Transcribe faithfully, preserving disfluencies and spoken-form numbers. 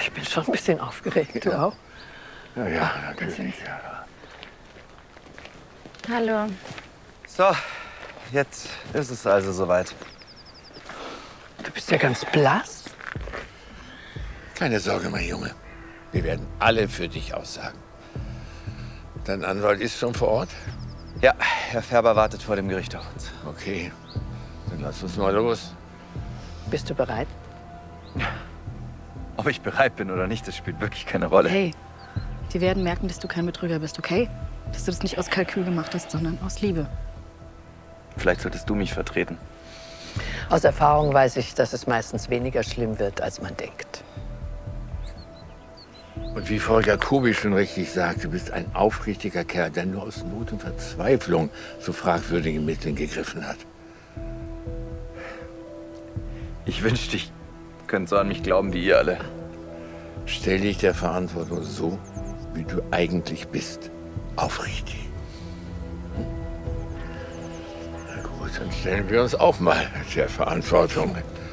ich bin schon ein bisschen aufgeregt. Du Ja. auch? Ja, ja, natürlich. Ja. Hallo. So, jetzt ist es also soweit. Du bist ja ganz blass. Keine Sorge, mein Junge. Wir werden alle für dich aussagen. Dein Anwalt ist schon vor Ort? Ja, Herr Färber wartet vor dem Gericht auf uns. Okay, dann lass uns mal los. Bist du bereit? Ob ich bereit bin oder nicht, das spielt wirklich keine Rolle. Hey, die werden merken, dass du kein Betrüger bist, okay? Dass du das nicht aus Kalkül gemacht hast, sondern aus Liebe. Vielleicht solltest du mich vertreten. Aus Erfahrung weiß ich, dass es meistens weniger schlimm wird, als man denkt. Und wie Frau Jacobi schon richtig sagt, du bist ein aufrichtiger Kerl, der nur aus Not und Verzweiflung zu fragwürdigen Mitteln gegriffen hat. Ich wünschte, ich könnte so an mich glauben wie ihr alle. Stell dich der Verantwortung so, wie du eigentlich bist. Aufrichtig. Hm? Na gut, dann stellen wir uns auch mal der Verantwortung.